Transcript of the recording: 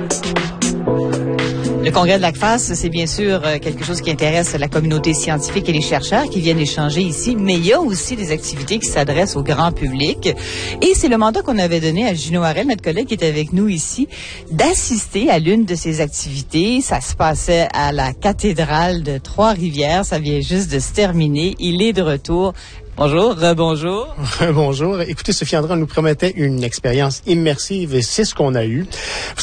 Le congrès de l'ACFAS, c'est bien sûr quelque chose qui intéresse la communauté scientifique et les chercheurs qui viennent échanger ici, mais il y a aussi des activités qui s'adressent au grand public. Et c'est le mandat qu'on avait donné à Gino Harel, notre collègue qui est avec nous ici, d'assister à l'une de ces activités. Ça se passait à la cathédrale de Trois-Rivières. Ça vient juste de se terminer. Il est de retour. Bonjour, rebonjour. Bonjour. Écoutez, Sophie André nous promettait une expérience immersive et c'est ce qu'on a eu.